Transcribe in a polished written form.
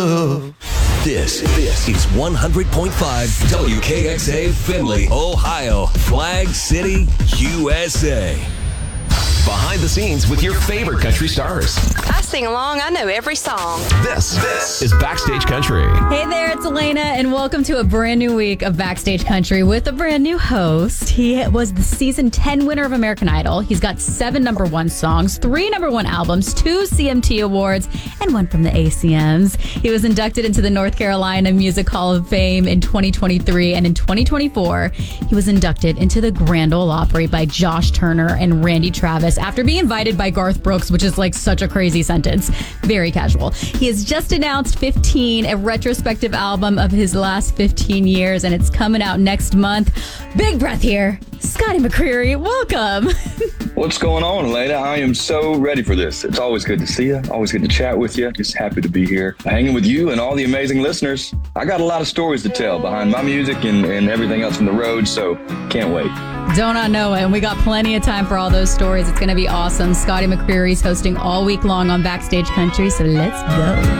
This is 100.5 WKXA Findlay, Ohio, Flag City, USA. Behind the scenes with your favorite country stars. I sing along. I know every song. This is Backstage Country. Hey there, it's Elena, and welcome to a brand new week of Backstage Country with a brand new host. He was the season 10 winner of American Idol. He's got 7 number 1 songs, 3 number 1 albums, 2 CMT awards, and 1 from the ACMs. He was inducted into the North Carolina Music Hall of Fame in 2023, and in 2024, he was inducted into the Grand Ole Opry by Josh Turner and Randy Travis after being invited by Garth Brooks, which is like such a crazy sentence. Very casual. He has just announced 15, a retrospective album of his last 15 years, and it's coming out next month. Big breath here. Scotty McCreery, welcome. What's going on, Elena? I am so ready for this. It's always good to see you. Always good to chat with you. Just happy to be here, hanging with you and all the amazing listeners. I got a lot of stories to tell behind my music and everything else on the road, so can't wait. Don't I know it? And we got plenty of time for all those stories. It's going to be awesome. Scotty McCreery's hosting all week long on Backstage Country, so let's go.